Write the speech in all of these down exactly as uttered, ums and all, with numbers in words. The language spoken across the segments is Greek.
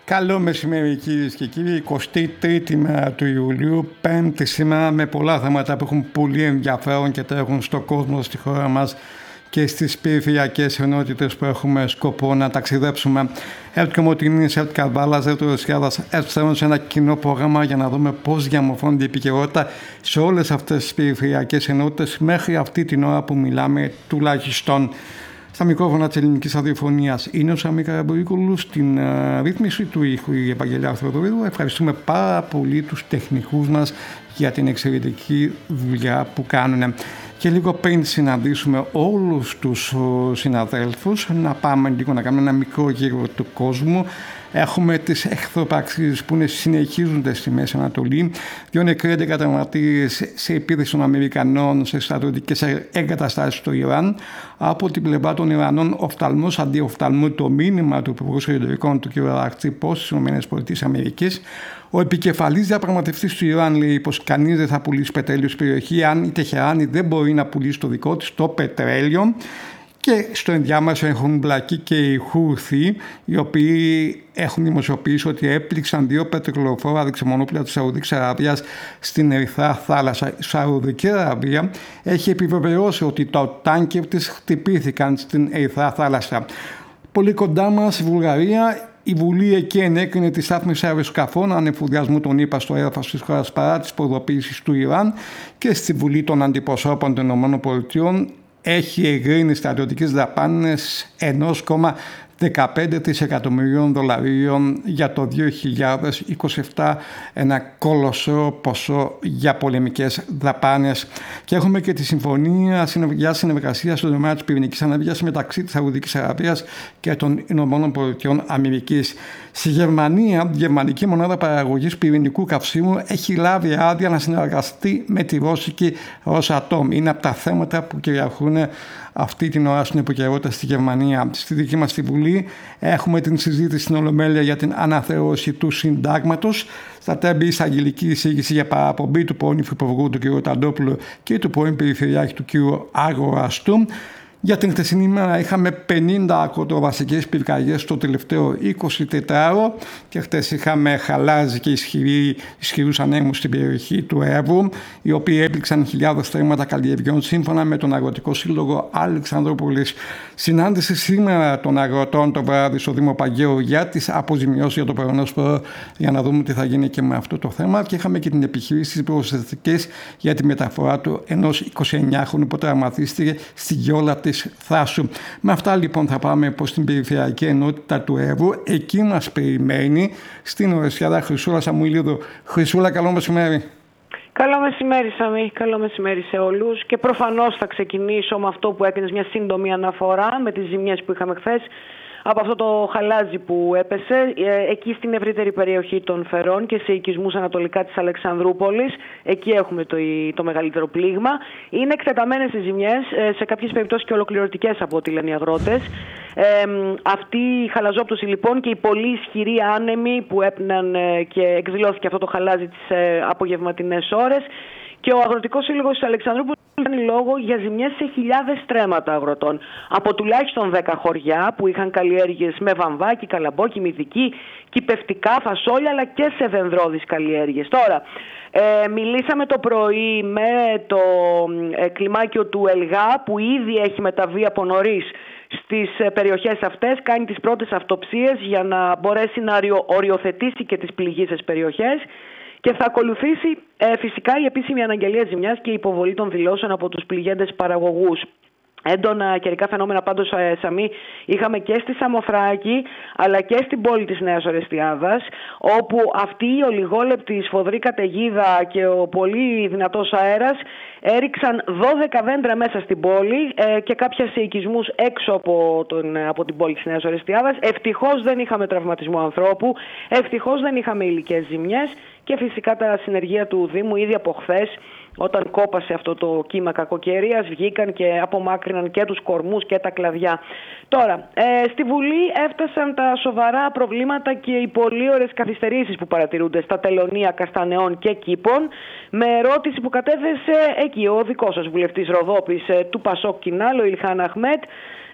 Καλό μεσημέρι κυρίες και κύριοι, εικοστή τρίτη μέρα του Ιουλίου, πέμπτη σήμερα, με πολλά θέματα που έχουν πολύ ενδιαφέρον και τρέχουν στον κόσμο, στη χώρα μας και στις περιφερειακές ενότητες που έχουμε σκοπό να ταξιδέψουμε. Έρθει Μωτινής, έρθει Καρβάλας, έρθει Ρωσιάδας, έρθει σε ένα κοινό πρόγραμμα για να δούμε πώς διαμορφώνεται η επικαιρότητα σε όλες αυτές τις περιφερειακές ενότητες μέχρι αυτή την ώρα που μιλάμε τουλάχιστον. Στα μικρόφωνα της ελληνικής ραδιοφωνίας είναι ο Σαμί Καραμπορίκουλου, στην uh, ρύθμιση του ήχου η Ευαγγελία Θεοδωρίδου. Ευχαριστούμε πάρα πολύ τους τεχνικούς μας για την εξαιρετική δουλειά που κάνουν. Και λίγο πριν συναντήσουμε όλους τους συναδέλφους, να πάμε λίγο να κάνουμε ένα μικρό γύρο του κόσμου. Έχουμε τις εχθροπραξίες που είναι, συνεχίζονται στη Μέση Ανατολή. Δύο νεκροί έντεκα τραυματίες σε επίθεση των Αμερικανών σε στρατιωτικές εγκαταστάσεις στο Ιράν. Από την πλευρά των Ιρανών, οφθαλμός αντί οφθαλμού, το μήνυμα του Υπουργού Εξωτερικών του κ. Αραχτζή προς τις ΗΠΑ. Ο επικεφαλής διαπραγματευτής του Ιράν λέει πως κανείς δεν θα πουλήσει πετρέλαιο στην περιοχή αν η Τεχεράνη δεν μπορεί να πουλήσει το δικό της το πετρέλαιο. Και στο ενδιάμεσο έχουν μπλακεί και οι Χούθι, οι οποίοι έχουν δημοσιοποιήσει ότι έπληξαν δύο πετρελοφόρα δεξαμονόπλια της Σαουδικής Αραβίας στην Ερυθρά Θάλασσα. Η Σαουδική Αραβία έχει επιβεβαιώσει ότι τα τάνκερ της χτυπήθηκαν στην Ερυθρά Θάλασσα. Πολύ κοντά μας, η Βουλγαρία. Η Βουλή εκεί ενέκρινε τη στάθμιση αεροσκαφών ανεφουδιασμού των ΗΠΑ στο έδαφος της χώρας παρά τις προειδοποιήσεις του Ιράν, και στη Βουλή των Αντιπροσώπων των ΗΠΑ έχει εγκρίνει στρατιωτικές δαπάνες ενός κόμμα δεκαπέντε δισεκατομμυρίων δολαρίων για το δύο χιλιάδες είκοσι επτά, ένα κολοσσό ποσό για πολεμικές δαπάνες. Και έχουμε και τη συμφωνία για συνεργασία στον τομέα της πυρηνικής ενέργειας μεταξύ της Σαουδικής Αραβίας και των Ηνωμένων Πολιτειών Αμερικής. Στη Γερμανία, η γερμανική μονάδα παραγωγής πυρηνικού καυσίμου έχει λάβει άδεια να συνεργαστεί με τη ρώσικη Rosatom. Είναι από τα θέματα που κυριαρχούν αυτή την ώρα στην επικαιρότητα στη Γερμανία. Στη δική μας τη Βουλή έχουμε την συζήτηση στην Ολομέλεια για την αναθεώρηση του συντάγματος. Στα τέμπη εισαγγελική εισήγηση για παραπομπή του πρώην Υφυπουργού του κ. Ταντόπουλου και του πρώην Περιφερειάρχη του κ. Αγοραστού. Για την χθεσινή ημέρα είχαμε πενήντα ακροτοβασικές πυρκαγιές στο τελευταίο εικοσιτετράωρο και χθες είχαμε χαλάζι και ισχυροί, ισχυρούς ανέμους στην περιοχή του Εύρου, οι οποίοι έπληξαν χιλιάδες στρέμματα καλλιεργιών σύμφωνα με τον Αγροτικό Σύλλογο Αλεξανδρούπολης. Συνάντηση σήμερα των αγροτών το βράδυ στο Δήμο Παγκαίου για τις αποζημιώσεις για το πρωινό σπόρο, για να δούμε τι θα γίνει και με αυτό το θέμα. Και είχαμε και την επιχείρηση της προσθετικής για τη μεταφορά του ενός εικοσιεννιάχρονου που τραυματίστηκε στη Γιόλα της Θάσου. Με αυτά λοιπόν θα πάμε προς την περιφερειακή ενότητα του Εύρου. Εκεί μας περιμένει στην Ρωσιάδα Χρυσούλα Σαμουηλίδου. Χρυσούλα, καλό μεσημέρι. Καλό μεσημέρι, Σαμί. Καλό μεσημέρι σε όλους. Και προφανώς θα ξεκινήσω με αυτό που έκανες, μια σύντομη αναφορά με τις ζημιές που είχαμε χθες από αυτό το χαλάζι που έπεσε εκεί στην ευρύτερη περιοχή των Φερών και σε οικισμούς ανατολικά της Αλεξανδρούπολης. Εκεί έχουμε το, το μεγαλύτερο πλήγμα. Είναι εκτεταμένες οι ζημιές, σε κάποιες περιπτώσεις και ολοκληρωτικές από ό,τι λένε οι αγρότες. Ε, αυτή η χαλαζόπτωση λοιπόν και οι πολύ ισχυροί άνεμοι που έπναν και εκδηλώθηκε αυτό το χαλάζι τις απογευματινές ώρες. Και ο Αγροτικός Σύλλογος της Αλεξανδρούπολης κάνει λόγο για ζημιές σε χιλιάδες στρέμματα αγροτών. Από τουλάχιστον δέκα χωριά που είχαν καλλιέργειες με βαμβάκι, καλαμπόκι, μυδική, κυπευτικά, φασόλια, αλλά και σε δενδρώδεις καλλιέργειες. Τώρα, ε, μιλήσαμε το πρωί με το ε, κλιμάκιο του ΕΛΓΑ που ήδη έχει μεταβεί από νωρίς στις περιοχές αυτές, κάνει τις πρώτες αυτοψίες για να μπορέσει να οριοθετήσει και τις πληγείσες περιοχές. Και θα ακολουθήσει ε, φυσικά η επίσημη αναγγελία ζημιάς και η υποβολή των δηλώσεων από τους πληγέντες παραγωγούς. Έντονα καιρικά φαινόμενα πάντως, ε, Σαμί, είχαμε και στη Σαμοθράκη αλλά και στην πόλη της Νέας Ορεστιάδας, όπου αυτή η ολιγόλεπτη σφοδρή καταιγίδα και ο πολύ δυνατός αέρας έριξαν δώδεκα δέντρα μέσα στην πόλη ε, και κάποια σε οικισμούς έξω από, τον, από την πόλη της Νέας Ορεστιάδας. Ευτυχώς δεν είχαμε τραυματισμό ανθρώπου, ευτυχώς δεν είχαμε υλικές ζημιές και φυσικά τα συνεργεία του Δήμου ήδη από χθες, όταν κόπασε αυτό το κύμα κακοκαιρίας, βγήκαν και απομάκρυναν και τους κορμούς και τα κλαδιά. Τώρα, ε, στη Βουλή έφτασαν τα σοβαρά προβλήματα και οι πολύ ωραίες καθυστερήσεις που παρατηρούνται στα τελωνία Καστανεών και Κήπων, με ερώτηση που κατέθεσε εκεί ο δικός σας βουλευτής Ροδόπης ε, του Πασόκ Κινάλ, ο Ιλχάν Αχμέτ,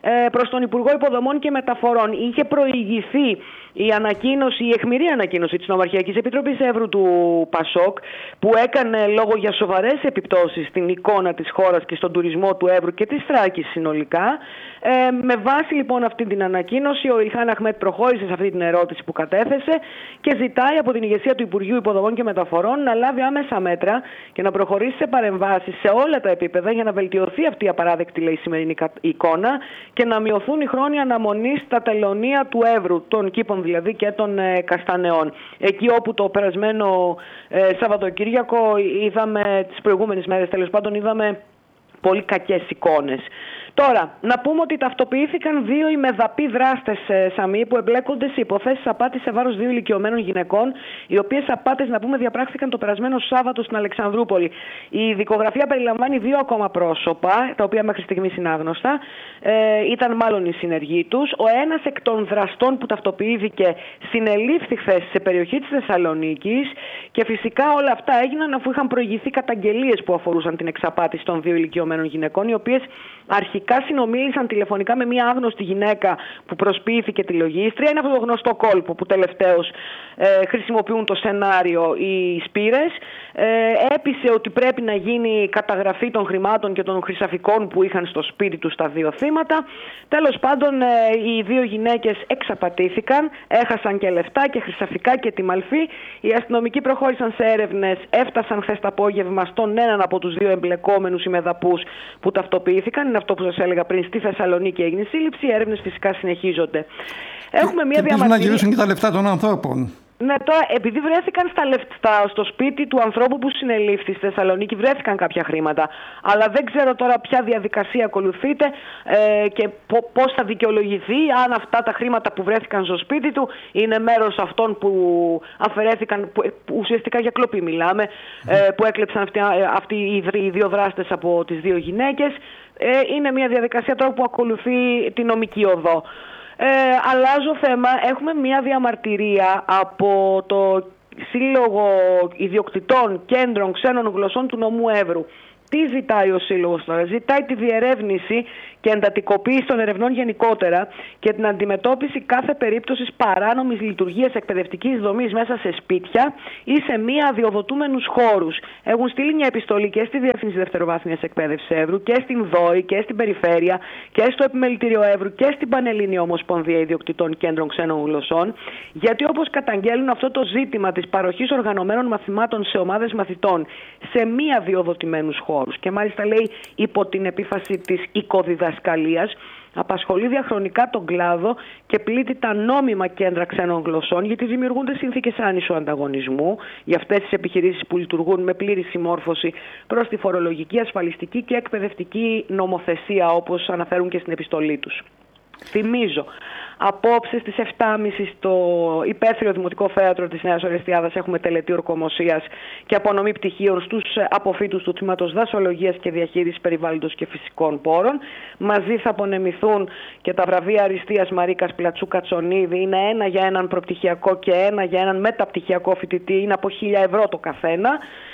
προς τον Υπουργό Υποδομών και Μεταφορών. Είχε προηγηθεί η ανακοίνωση, η αιχμηρή ανακοίνωση της Νομαρχιακής Επιτροπής Εύρου του Πασόκ, που έκανε λόγο για σοβαρές επιπτώσεις στην εικόνα της χώρας και στον τουρισμό του Εύρου και της Θράκης συνολικά. Ε, με βάση λοιπόν αυτή την ανακοίνωση, ο Ιλχάν Αχμέτ προχώρησε σε αυτή την ερώτηση που κατέθεσε και ζητάει από την ηγεσία του Υπουργείου Υποδομών και Μεταφορών να λάβει άμεσα μέτρα και να προχωρήσει σε παρεμβάσεις σε όλα τα επίπεδα για να βελτιωθεί αυτή η απαράδεκτη, λέει, σημερινή εικόνα και να μειωθούν οι χρόνοι αναμονής στα τελωνεία του Εύρου, των κήπων δηλαδή και των ε, Καστανεών. Εκεί όπου το περασμένο ε, Σαββατοκύριακο είδαμε, τις προηγούμενες μέρες τέλος πάντων, είδαμε πολύ κακές εικόνες. Τώρα, να πούμε ότι ταυτοποιήθηκαν δύο ημεδαποί δράστες, Σαμί, που εμπλέκονται σε υποθέσεις απάτης σε βάρος δύο ηλικιωμένων γυναικών, οι οποίες απάτες, να πούμε, διαπράχθηκαν το περασμένο Σάββατο στην Αλεξανδρούπολη. Η δικογραφία περιλαμβάνει δύο ακόμα πρόσωπα, τα οποία μέχρι στιγμής είναι άγνωστα. Ε, ήταν μάλλον οι συνεργοί τους. Ο ένας εκ των δραστών που ταυτοποιήθηκε συνελήφθη χθες σε περιοχή της Θεσσαλονίκης και φυσικά όλα αυτά έγιναν αφού είχαν προηγηθεί καταγγελίες που αφορούσαν την εξαπάτηση των δύο ηλικιωμένων γυναικών, οι οποίες αρχικά συνομίλησαν τηλεφωνικά με μια άγνωστη γυναίκα που προσποιήθηκε τη λογίστρια. Είναι αυτό το γνωστό κόλπο που τελευταίως ε, χρησιμοποιούν το σενάριο οι Σπύρες. Ε, έπεισε ότι πρέπει να γίνει καταγραφή των χρημάτων και των χρυσαφικών που είχαν στο σπίτι τους τα δύο θύματα. Τέλος πάντων, ε, οι δύο γυναίκες εξαπατήθηκαν, έχασαν και λεφτά και χρυσαφικά και τη μαλφή. Οι αστυνομικοί προχώρησαν σε έρευνες, έφτασαν χθες το απόγευμα στον έναν από τους δύο εμπλεκόμενους ημεδαπούς που ταυτοποιήθηκαν. Είναι αυτό που σας έλεγα πριν, στη Θεσσαλονίκη έγινε η σύλληψη. Οι έρευνες φυσικά συνεχίζονται. Έχουμε μια διαμαρτυρία. Να γυρίσουν και τα λεφτά των ανθρώπων. Ναι, τώρα επειδή βρέθηκαν στα λεφτά, στο σπίτι του ανθρώπου που συνελήφθη στη Θεσσαλονίκη, βρέθηκαν κάποια χρήματα. Αλλά δεν ξέρω τώρα ποια διαδικασία ακολουθείται ε, και πώς θα δικαιολογηθεί, αν αυτά τα χρήματα που βρέθηκαν στο σπίτι του είναι μέρος αυτών που αφαιρέθηκαν, που, που ουσιαστικά για κλοπή μιλάμε, ε, που έκλεψαν αυτοί, αυτοί οι δύο δράστες από τις δύο γυναίκες. Ε, είναι μια διαδικασία τώρα που ακολουθεί τη νομική οδό. Ε, αλλάζω θέμα. Έχουμε μια διαμαρτυρία από το Σύλλογο Ιδιοκτητών Κέντρων Ξένων Γλωσσών του νομού Εύρου. Τι ζητάει ο Σύλλογος τώρα? Ζητάει τη διερεύνηση και εντατικοποίηση των ερευνών γενικότερα και την αντιμετώπιση κάθε περίπτωσης παράνομης λειτουργίας εκπαιδευτικής δομής μέσα σε σπίτια ή σε μη αδειοδοτούμενους χώρους. Έχουν στείλει μια επιστολή και στη Διεύθυνση Δευτεροβάθμιας Εκπαίδευσης Εύρου και στην ΔΟΗ και στην Περιφέρεια και στο Επιμελητήριο Εύρου και στην Πανελλήνια Ομοσπονδία Ιδιοκτητών Κέντρων Ξένων Γλωσσών, γιατί όπως καταγγέλνουν αυτό το ζήτημα της παροχής οργανωμένων μαθημάτων σε ομάδες μαθητών σε μη αδειοδοτημένους χώρους και μάλιστα λέει υπό την επίφαση της οικοδιδασκαλίας, απασχολεί διαχρονικά τον κλάδο και πλήττει τα νόμιμα κέντρα ξένων γλωσσών, γιατί δημιουργούνται συνθήκες άνισου ανταγωνισμού για αυτές τις επιχειρήσεις που λειτουργούν με πλήρη συμμόρφωση προς τη φορολογική, ασφαλιστική και εκπαιδευτική νομοθεσία, όπως αναφέρουν και στην επιστολή τους. Θυμίζω, απόψε στις επτά και μισή στο Υπαίθριο Δημοτικό Θέατρο της Νέας Ορεστιάδας έχουμε τελετή ορκομοσίας και απονομή πτυχίων στους αποφύτους του Τμήματος Δασολογίας και Διαχείρισης Περιβάλλοντος και Φυσικών Πόρων. Μαζί θα απονεμηθούν και τα βραβεία αριστείας Μαρίκας Πλατσού Κατσονίδη. Είναι ένα για έναν προπτυχιακό και ένα για έναν μεταπτυχιακό φοιτητή. Είναι από χίλια ευρώ το καθένα.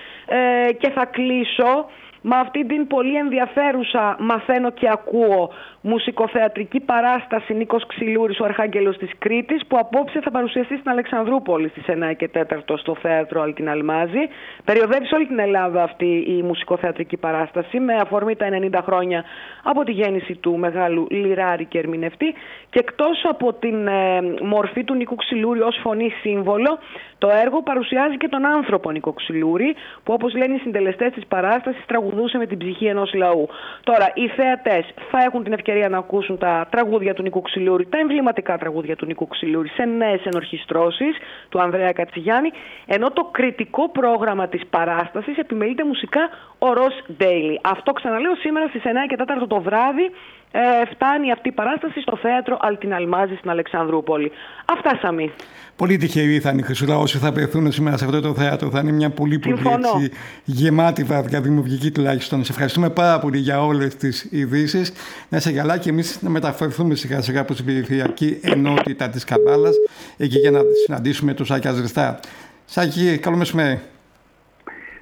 Ε, και θα κλείσω με αυτή την πολύ ενδιαφέρουσα «Μαθαίνω και ακούω» μουσικοθεατρική παράσταση Νίκος Ξυλούρης, ο Αρχάγγελος της Κρήτης, που απόψε θα παρουσιαστεί στην Αλεξανδρούπολη στις εννιά και τέσσερα στο θέατρο Αλτιν Αλμάζη. Περιοδεύει σε όλη την Ελλάδα αυτή η μουσικοθεατρική παράσταση με αφορμή τα ενενήντα χρόνια από τη γέννηση του μεγάλου λιράρη και ερμηνευτή, και εκτός από την ε, μορφή του Νίκου Ξυλούρη ως φωνή σύμβολο, το έργο παρουσιάζει και τον άνθρωπο Νίκο Ξυλούρη, που όπως λένε οι συντελεστές της παράστασης τραγουδούσε με την ψυχή ενός λαού. Τώρα, οι θεατές θα έχουν την ευκαιρία να ακούσουν τα τραγούδια του Νίκου Ξυλούρη, τα εμβληματικά τραγούδια του Νίκου Ξυλούρη, σε νέες ενορχιστρώσεις του Ανδρέα Κατσιγιάννη, ενώ το κριτικό πρόγραμμα της παράστασης επιμελείται μουσικά ο Ρος Ντέιλι. Αυτό, ξαναλέω, σήμερα στις εννιά και τέσσερα το βράδυ ε, φτάνει αυτή η παράσταση στο θέατρο Αλτιν Αλμάζη στην Αλεξανδρούπολη. Αυτά, Σαμί. Πολύ τυχεροί θα είναι οι Χρυσούλα όσοι θα βρεθούν σήμερα σε αυτό το θέατρο. Θα είναι μια πολύ πολύ έτσι, γεμάτη βραδιά, δημιουργική τουλάχιστον. Σε ευχαριστούμε πάρα πολύ για όλες τις ειδήσεις. Να είσαι καλά και εμείς να μεταφερθούμε σιγά σιγά προς την περιφερειακή ενότητα της Καβάλας, εκεί για να συναντήσουμε τον Σάκη Αζριστά. Σάκη, καλό μεσημέρι.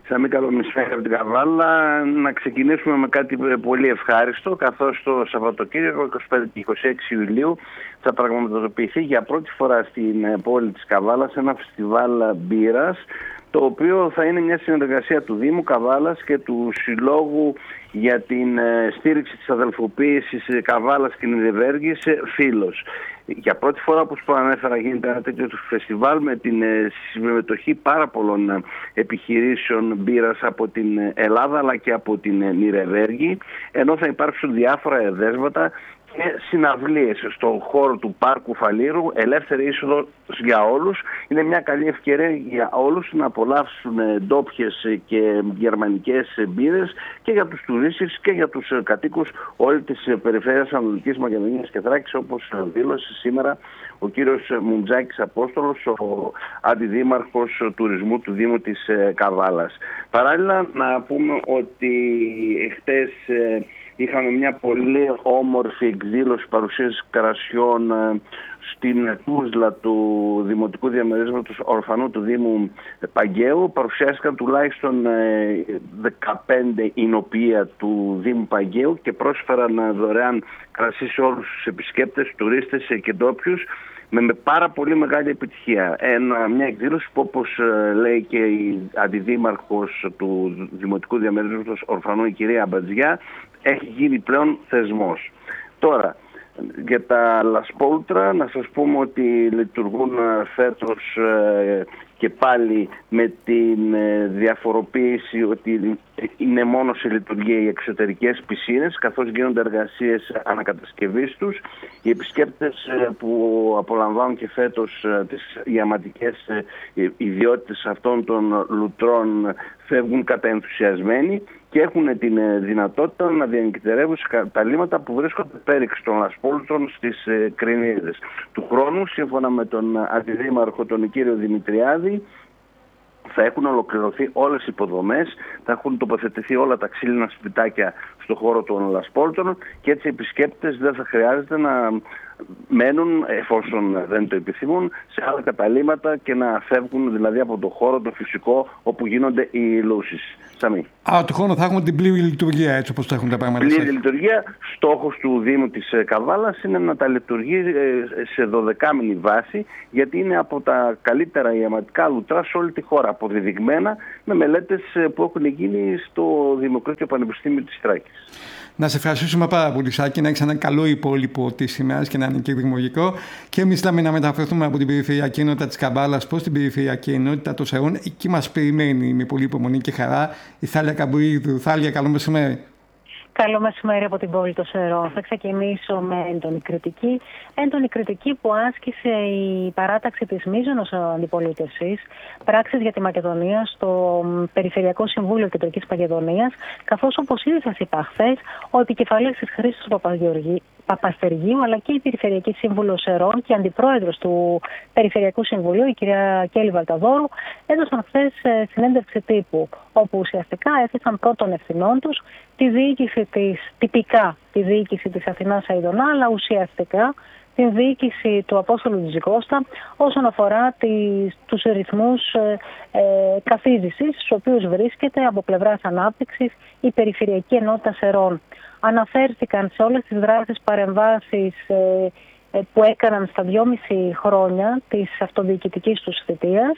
Σαμί, καλομισφαίρι από την Καβάλα. Να ξεκινήσουμε με κάτι πολύ ευχάριστο, καθώς το Σαββατοκύριακο είκοσι πέντε και είκοσι έξι Ιουλίου θα πραγματοποιηθεί για πρώτη φορά στην πόλη της Καβάλας ένα φεστιβάλ μπύρας, το οποίο θα είναι μια συνεργασία του Δήμου Καβάλας και του Συλλόγου για την στήριξη της αδελφοποίησης Καβάλας και Νιδεβέργης, Φίλος. Για πρώτη φορά, όπως προανέφερα, γίνεται ένα τέτοιο φεστιβάλ με την συμμετοχή πάρα πολλών επιχειρήσεων μπύρας από την Ελλάδα αλλά και από την Νιδεβέργη, ενώ θα υπάρξουν διάφορα εδέσματα και συναυλίες στον χώρο του Πάρκου Φαλήρου, ελεύθερη είσοδο για όλους. Είναι μια καλή ευκαιρία για όλους να απολαύσουν ντόπιες και γερμανικές μπύρες και για τους τουρίστες και για τους κατοίκους όλη της περιφέρειας Ανατολικής Μακεδονίας και Θράκης, όπως δήλωσε σήμερα ο κύριος Μουντζάκης Απόστολος, ο αντιδήμαρχος τουρισμού του Δήμου της Καβάλας. Παράλληλα, να πούμε ότι χτες είχαμε μια πολύ όμορφη εκδήλωση παρουσίασης κρασιών στην Τούσλα του Δημοτικού Διαμερίσματος Ορφανού του Δήμου Παγκαίου. Παρουσιάστηκαν τουλάχιστον δεκαπέντε εινοποιεία του Δήμου Παγκαίου και πρόσφεραν δωρεάν κρασί σε όλους τους επισκέπτες, τουρίστες και ντόπιους, με, με πάρα πολύ μεγάλη επιτυχία. Ένα, μια εκδήλωση που, όπως λέει και η αντιδήμαρχος του Δημοτικού Διαμερίσματος Ορφανού, η κυρία Αμπατζιά, έχει γίνει πλέον θεσμός. Τώρα, για τα λασπόλουτρα, να σας πούμε ότι λειτουργούν φέτος ε, και πάλι με την ε, διαφοροποίηση ότι είναι μόνο σε λειτουργία οι εξωτερικές πισίνες, καθώς γίνονται εργασίες ανακατασκευής τους. Οι επισκέπτες ε, που απολαμβάνουν και φέτος ε, τις ιαματικές ε, ιδιότητες αυτών των λουτρών φεύγουν καταενθουσιασμένοι και έχουν την δυνατότητα να διανυκτερεύουν σε καταλήμματα που βρίσκονται πέριξ των λασπόλουτρων στις ε, Κρινίδες. Του χρόνου, σύμφωνα με τον αντιδήμαρχο τον κύριο Δημητριάδη, θα έχουν ολοκληρωθεί όλες οι υποδομές, θα έχουν τοποθετηθεί όλα τα ξύλινα σπιτάκια στον χώρο των λασπόλουτρων και έτσι οι επισκέπτες δεν θα χρειάζεται να μένουν, εφόσον δεν το επιθυμούν, σε άλλα καταλήμματα και να φεύγουν δηλαδή από το χώρο το φυσικό όπου γίνονται οι λούσεις. Σαμί. Α, του χρόνου θα έχουμε την πλήρη λειτουργία, έτσι όπως θα έχουν τα πράγματα. Πλήρη λειτουργία. Στόχος του Δήμου της Καβάλας είναι να τα λειτουργεί σε δωδεκάμηνη βάση, γιατί είναι από τα καλύτερα ιαματικά λουτρά σε όλη τη χώρα, αποδεδειγμένα με μελέτες που έχουν γίνει στο Δημοκρίτιο Πανεπιστήμιο της Θράκης. Να σε ευχαριστήσουμε πάρα πολύ, Σάκη, να έχεις ένα καλό υπόλοιπο της ημέρας και να είναι και δημιουργικό. Και εμείς θέλουμε να μεταφερθούμε από την περιφερειακή ενότητα της Καβάλας προς την περιφερειακή ενότητα των Σερών. Εκεί μας περιμένει με πολύ υπομονή και χαρά η Θάλια Καμπουρίδου. Θάλια, καλό μεσημέρι. Καλό μεσημέρι από την πόλη των Σερών. Θα ξεκινήσω με έντονη κριτική. Έντονη κριτική που άσκησε η παράταξη της μείζωνος αντιπολίτευσης, πράξεις για τη Μακεδονία στο Περιφερειακό Συμβούλιο Κεντρικής Μακεδονίας, καθώς, όπως ήδη σας είπα χθες, ο επικεφαλής της Χρήστος Παπαστεργίου, αλλά και η Περιφερειακή Σύμβουλος Σερών και αντιπρόεδρος του Περιφερειακού Συμβουλίου, η κυρία Κέλλη Βαλταδόρου, έδωσαν χθες συνέντευξη τύπου, όπου ουσιαστικά έθεσαν πρώτων ευθυνών τους τη διοίκηση της, τυπικά τη διοίκηση της Αθηνάς Αηδονά, αλλά ουσιαστικά την διοίκηση του Απόστολου Τζικώστα όσον αφορά τις, τους ρυθμούς ε, ε, καθίζησης στους οποίους βρίσκεται από πλευράς ανάπτυξης η Περιφερειακή Ενότητα Σερών. Αναφέρθηκαν σε όλες τις δράσεις παρεμβάσεις ε, ε, που έκαναν στα δυόμιση χρόνια της αυτοδιοικητικής τους θητείας,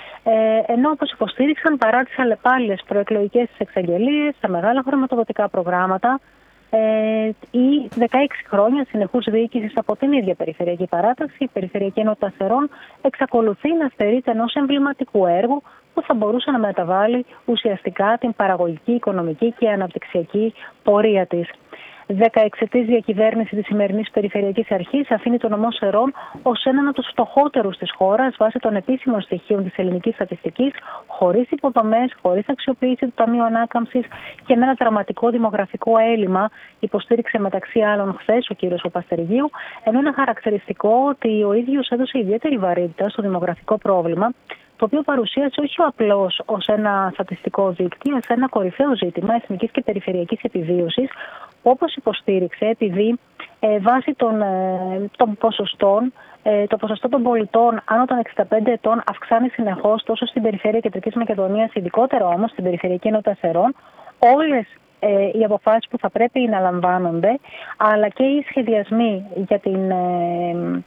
Ε, ενώ όπως υποστήριξαν παρά τις αλλεπάλληλες προεκλογικές εξαγγελίες, τα μεγάλα χρηματοδοτικά προγράμματα ε, ή δεκαέξι χρόνια συνεχούς διοίκησης από την ίδια Περιφερειακή Παράταξη, η Περιφερειακή Ενότητα Σερών εξακολουθεί να στερείται ενός εμβληματικού έργου που θα μπορούσε να μεταβάλει ουσιαστικά την παραγωγική, οικονομική και αναπτυξιακή πορεία της. δεκαεξετής διακυβέρνηση της σημερινής Περιφερειακής Αρχής αφήνει τον νομό Σερών ως έναν από τους φτωχότερους της χώρας βάσει των επίσημων στοιχείων της ελληνικής στατιστικής, χωρίς υποδομές, χωρίς αξιοποίηση του Ταμείου Ανάκαμψης και με ένα δραματικό δημογραφικό έλλειμμα, υποστήριξε μεταξύ άλλων χθες ο κύριος Παπαστεργίου, ενώ είναι χαρακτηριστικό ότι ο ίδιος έδωσε ιδιαίτερη βαρύτητα στο δημογραφικό πρόβλημα, το οποίο παρουσίασε όχι απλώς ως ένα στατιστικό δίκτυο, ως ένα κορυφαίο ζήτημα εθνικής και περιφερειακής επιβίωσης, όπως υποστήριξε, επειδή ε, βάσει των, ε, των ποσοστών ε, το ποσοστό των πολιτών άνω των εξήντα πέντε ετών αυξάνει συνεχώς τόσο στην περιφέρεια Κεντρικής Μακεδονίας, ειδικότερα όμως στην περιφερειακή ενότητα Σερών. Όλες ε, οι αποφάσεις που θα πρέπει να λαμβάνονται, αλλά και οι σχεδιασμοί για την ε,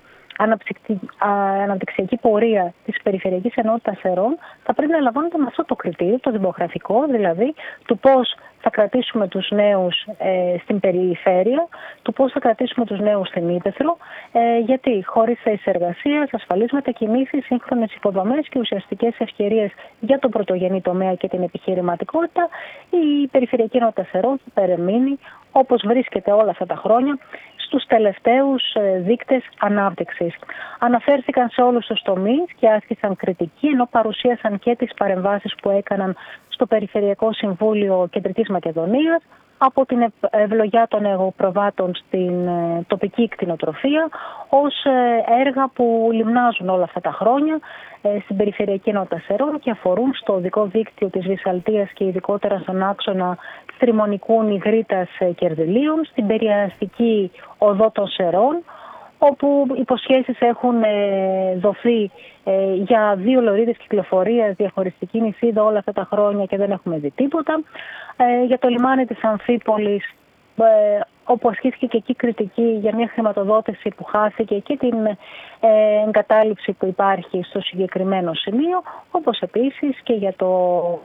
αναπτυξιακή πορεία της περιφερειακής ενότητας Σερών θα πρέπει να λαμβάνονται με αυτό το κριτήριο, το δημογραφικό, δηλαδή του πώς θα κρατήσουμε τους νέους ε, στην περιφέρεια, του πώς θα κρατήσουμε τους νέους στην ύπαιθρο, ε, γιατί χωρίς θέσεις εργασίας, ασφαλείς μετακινήσεις, σύγχρονες υποδομές και ουσιαστικές ευκαιρίες για τον πρωτογενή τομέα και την επιχειρηματικότητα, η περιφερειακή ενότητα Σερών θα παραμείνει όπως βρίσκεται όλα αυτά τα χρόνια στους τελευταίους δείκτες ανάπτυξης. Αναφέρθηκαν σε όλους τους τομείς και άσκησαν κριτική, ενώ παρουσίασαν και τις παρεμβάσεις που έκαναν στο Περιφερειακό Συμβούλιο Κεντρικής Μακεδονίας, από την ευλογιά των εγωπροβάτων στην τοπική κτηνοτροφία, ως έργα που λιμνάζουν όλα αυτά τα χρόνια στην περιφερειακή ενότητα Σερών και αφορούν στο οδικό δίκτυο της Βυσσαλτίας και ειδικότερα στον άξονα Στριμονικού Νιγρίτας Κερδυλίων, στην περιαστική οδό των Σερών, όπου υποσχέσεις έχουν δοθεί για δύο λωρίδες κυκλοφορίας, διαχωριστική νησίδα όλα αυτά τα χρόνια και δεν έχουμε δει τίποτα. Για το λιμάνι της Αμφίπολης, όπου ασκήθηκε και εκεί κριτική για μια χρηματοδότηση που χάθηκε και την εγκατάλειψη που υπάρχει στο συγκεκριμένο σημείο, όπως επίσης και για το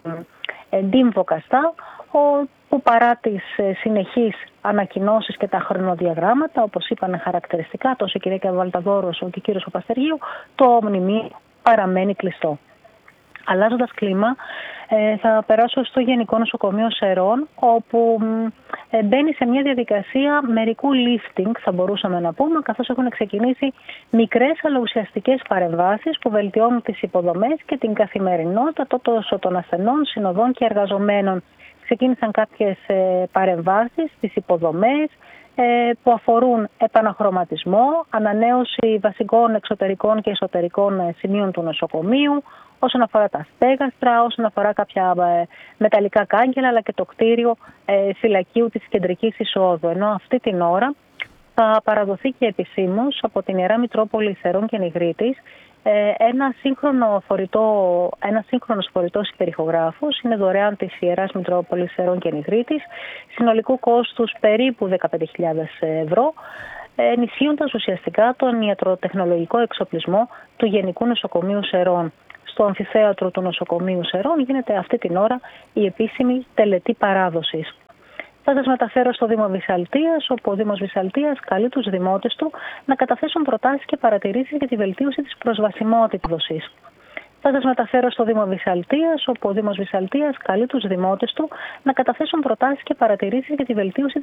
Ντίμ Βοκαστά, που παρά τις συνεχείς ανακοινώσεις και τα χρονοδιαγράμματα, όπως είπαν χαρακτηριστικά τόσο η κυρία Καβαλταδόρος όσο και ο κύριος Παπαστερίου, το μνημείο παραμένει κλειστό. Αλλάζοντας κλίμα, θα περάσω στο Γενικό Νοσοκομείο Σερών, όπου μπαίνει σε μια διαδικασία μερικού lifting, θα μπορούσαμε να πούμε, καθώς έχουν ξεκινήσει μικρές αλλά ουσιαστικές παρεμβάσεις που βελτιώνουν τις υποδομές και την καθημερινότητα τόσο των ασθενών, συνοδών και εργαζομένων. Ξεκίνησαν κάποιες παρεμβάσεις στις υποδομές που αφορούν επαναχρωματισμό, ανανέωση βασικών εξωτερικών και εσωτερικών σημείων του νοσοκομείου, όσον αφορά τα στέγαστρα, όσον αφορά κάποια μεταλλικά κάγκελα, αλλά και το κτίριο φυλακίου της Κεντρικής Εισόδου. Ενώ αυτή την ώρα θα παραδοθεί και επισήμως από την Ιερά Μητρόπολη Σερών και Νιγρίτης ένα σύγχρονο φορητό, ένα σύγχρονος φορητός υπερηχογράφος, είναι δωρεάν της Ιεράς Μητρόπολης Σερών και Νιγρίτης, συνολικού κόστους περίπου δεκαπέντε χιλιάδες ευρώ, ενισχύοντας ουσιαστικά τον ιατροτεχνολογικό εξοπλισμό του Γενικού Νοσοκομείου Σερών. Στο αμφιθέατρο του Νοσοκομείου Σερών γίνεται αυτή την ώρα η επίσημη τελετή παράδοσης. Θα σας μεταφέρω στο Δήμο Βυσσαλτίας, όπου ο Δήμος Βυσσαλτίας καλεί τους δημότες του να καταθέσουν προτάσεις και παρατηρήσεις για τη βελτίωση της προσβασιμότητας. Θα σας μεταφέρω στο Δήμο Βυσσαλτίας, όπου ο Δήμος Βυσσαλτίας καλεί τους δημότες του να καταθέσουν προτάσεις και παρατηρήσεις για τη βελτίωση